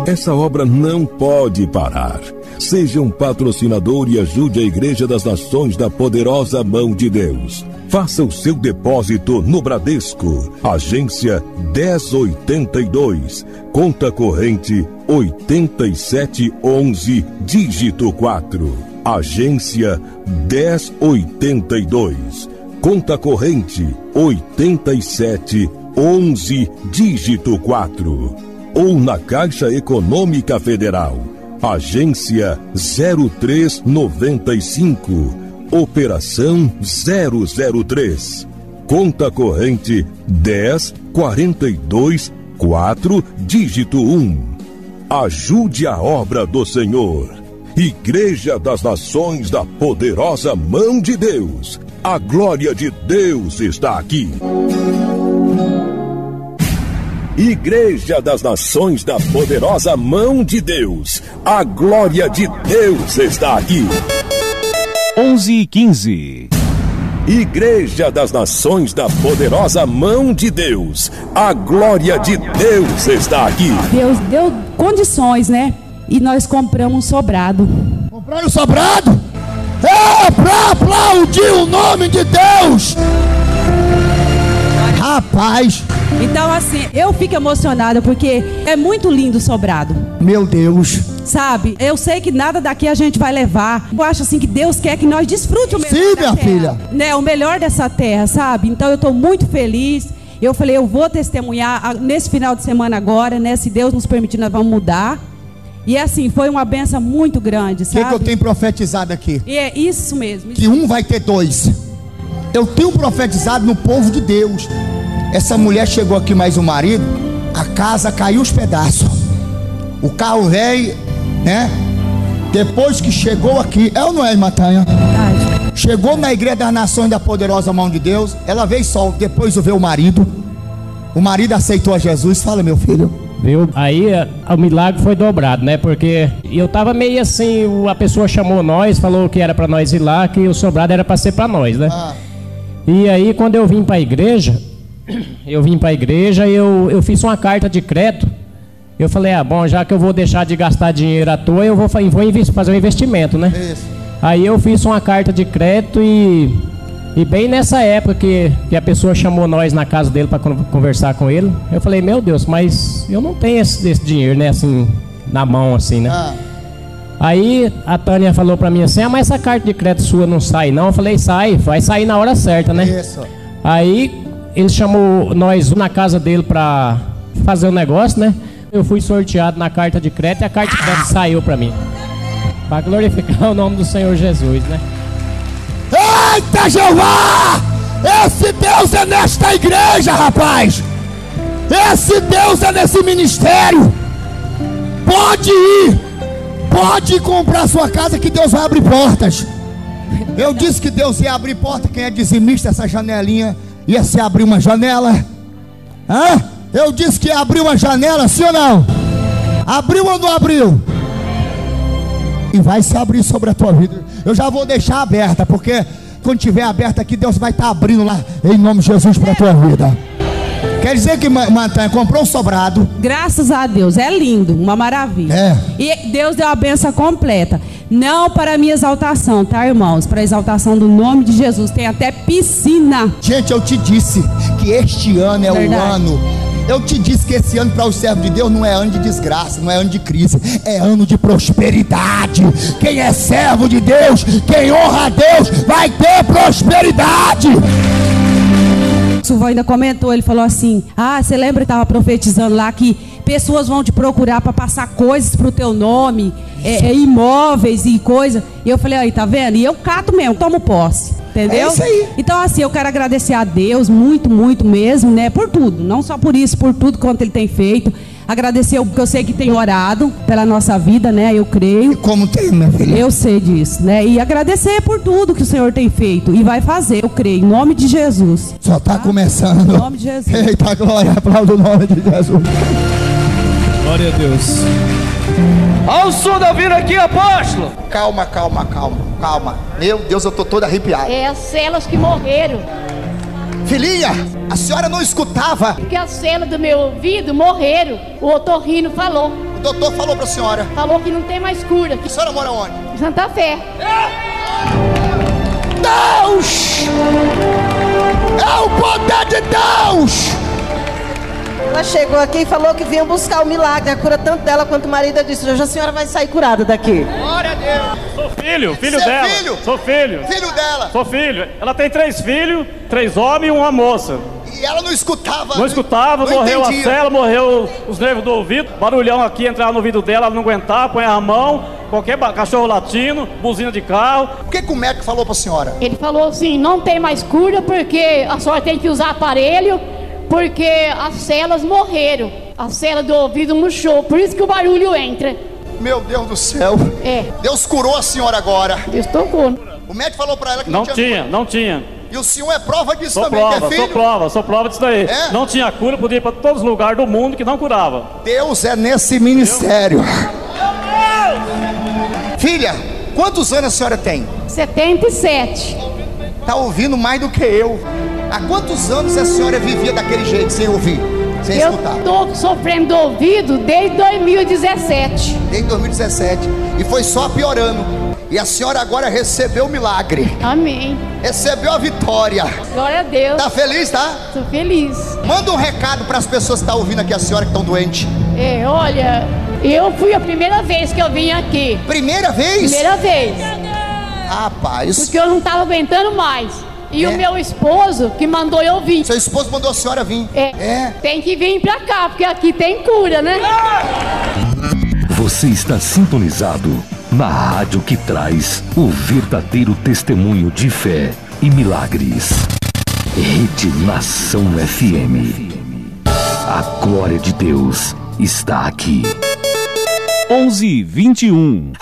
Essa obra não pode parar. Seja um patrocinador e ajude a Igreja das Nações da Poderosa Mão de Deus. Faça o seu depósito no Bradesco, agência 1082, conta corrente 8711, dígito 4. Agência 1082, conta corrente 8711, dígito 4. Ou na Caixa Econômica Federal, agência 0395, operação 003, conta corrente 10424, dígito 1. Ajude a obra do Senhor. Igreja das Nações da Poderosa Mão de Deus. A glória de Deus está aqui. Igreja das Nações da Poderosa Mão de Deus. A glória de Deus está aqui. 11h15. Igreja das Nações da Poderosa Mão de Deus. A glória de Deus está aqui. Deus deu condições, né? E nós compramos um sobrado. Compraram um sobrado? É pra aplaudir o nome de Deus. Rapaz. Então assim, eu fico emocionada porque é muito lindo o sobrado. Meu Deus. Sabe, eu sei que nada daqui a gente vai levar. Eu acho assim que Deus quer que nós desfrute o melhor. Sim, minha filha. Né, o melhor dessa terra, sabe? Então eu estou muito feliz. Eu falei, eu vou testemunhar nesse final de semana agora, né? Se Deus nos permitir, nós vamos mudar. E assim, foi uma benção muito grande, sabe? O que eu tenho profetizado aqui? E é isso mesmo. Que um vai ter dois. Eu tenho profetizado no povo de Deus. Essa mulher chegou aqui mais um marido, a casa caiu os pedaços. O carro velho, né? Depois que chegou aqui, é ou não é, Matanha? Chegou na Igreja das Nações da Poderosa Mão de Deus. Ela veio só, depois veio o marido. O marido aceitou a Jesus. Fala, meu filho. Viu? Aí o milagre foi dobrado, né? Porque eu tava meio assim, a pessoa chamou nós, falou que era pra nós ir lá, que o sobrado era pra ser pra nós, né? E aí quando eu vim pra igreja, eu fiz uma carta de crédito. Eu falei, bom, já que eu vou deixar de gastar dinheiro à toa, eu vou fazer um investimento, né? Isso. Aí eu fiz uma carta de crédito e bem nessa época que a pessoa chamou nós na casa dele para conversar com ele, eu falei, meu Deus, mas eu não tenho esse dinheiro, né, assim, na mão, assim, né? Aí a Tânia falou para mim assim, mas essa carta de crédito sua não sai não? Eu falei, vai sair na hora certa, né? Isso. Aí ele chamou nós na casa dele para fazer o negócio, né? Eu fui sorteado na carta de crédito e a carta de crédito saiu para mim. Para glorificar o nome do Senhor Jesus, né? Eita, Jeová! Esse Deus é nesta igreja, rapaz! Esse Deus é nesse ministério! Pode ir! Pode comprar sua casa que Deus vai abrir portas. Eu disse que Deus ia abrir porta. Quem é dizimista, essa janelinha ia se abrir uma janela. Eu disse que ia abrir uma janela, sim ou não? Abriu ou não abriu? E vai se abrir sobre a tua vida. Eu já vou deixar aberta, porque quando tiver aberta aqui, Deus vai estar abrindo lá, em nome de Jesus, para a tua vida. Quer dizer que Mantanha comprou um sobrado. Graças a Deus, é lindo, uma maravilha. E Deus deu a benção completa. Não para a minha exaltação, tá, irmãos? Para a exaltação do nome de Jesus. Tem até piscina. Gente, eu te disse que este ano é o ano. Eu te disse que esse ano para os servos de Deus não é ano de desgraça, não é ano de crise, é ano de prosperidade. Quem é servo de Deus, quem honra a Deus, vai ter prosperidade. O Silvão ainda comentou, ele falou assim, você lembra que estava profetizando lá que pessoas vão te procurar para passar coisas para o teu nome, imóveis e coisa. E eu falei, aí, tá vendo? E eu cato mesmo, tomo posse. Entendeu? É isso aí. Então assim, eu quero agradecer a Deus muito, muito mesmo, né? Por tudo, não só por isso, por tudo quanto Ele tem feito. Agradecer porque eu sei que tem orado pela nossa vida, né? Eu creio. Como tem, minha filha? Eu sei disso, né? E agradecer por tudo que o Senhor tem feito e vai fazer, eu creio, em nome de Jesus. Só tá começando. Em nome de Jesus. Eita, glória, aplauda o nome de Jesus. Glória a Deus. Olha o som da vida aqui, apóstolo. Calma. Meu Deus, eu tô todo arrepiado. É as células que morreram. Filhinha, a senhora não escutava? Porque as células do meu ouvido morreram. O otorrino falou. doutor falou pra senhora? Falou que não tem mais cura. A senhora mora onde? Santa Fé. Deus! É o poder de Deus! Ela chegou aqui e falou que vinha buscar o milagre, a cura tanto dela quanto o marido. Eu disse, hoje a senhora vai sair curada daqui. Glória a Deus! Sou filho Você dela. é filho? Sou filho. Filho dela. Sou filho. Ela tem 3 filhos, 3 homens e uma moça. E ela não escutava. Não escutava, não morreu entendia. a célula, morreu os nervos do ouvido. Barulhão aqui, entrava no ouvido dela, ela não aguentava, põe a mão, qualquer cachorro latindo, buzina de carro. O que o médico falou pra senhora? Ele falou assim, não tem mais cura porque a senhora tem que usar aparelho, porque as células morreram. A célula do ouvido murchou, por isso que o barulho entra. Meu Deus do céu. É. Deus curou a senhora agora. Deus tocou. O médico falou pra ela que Não tinha tinha, cura. não tinha. E o senhor é prova disso Sou também, prova, que é filho? sou prova disso daí. É? Não tinha cura, podia ir para todos os lugares do mundo que não curava. Deus é nesse ministério. Filha, quantos anos a senhora tem? 77. Tá ouvindo mais do que eu. Há quantos anos a senhora vivia daquele jeito, sem ouvir, sem Eu escutar? tô sofrendo do ouvido desde 2017. Desde 2017. E foi só piorando. E a senhora agora recebeu o milagre. Amém. Recebeu a vitória. Glória a Deus. Tá feliz, tá? Tô feliz. Manda um recado para as pessoas que estão ouvindo aqui, a senhora que estão doentes. Olha, eu fui a primeira vez que eu vim aqui. Primeira vez? Primeira vez. Rapaz. Porque eu não tava aguentando mais. E o meu esposo que mandou eu vir. Seu esposo mandou a senhora vir. Tem que vir pra cá, porque aqui tem cura, né? Você está sintonizado na rádio que traz o verdadeiro testemunho de fé e milagres. Rede Nação FM. A glória de Deus está aqui. 11:21.